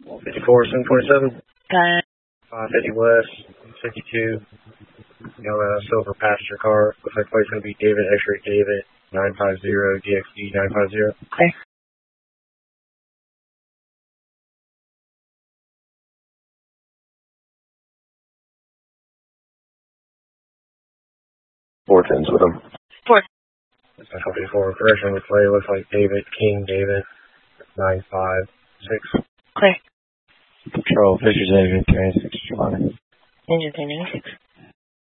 54, 727. Got it. 550 West, 52. You know, silver passenger car. Looks like plate's going to be David, X-ray David, 950, DXD 950. Okay. Four tens with him. 4. That's 54. Correction with play looks like David, King David, 956. Clear. Control, Fisher's Engine, 26, Giovanni. Engine 96.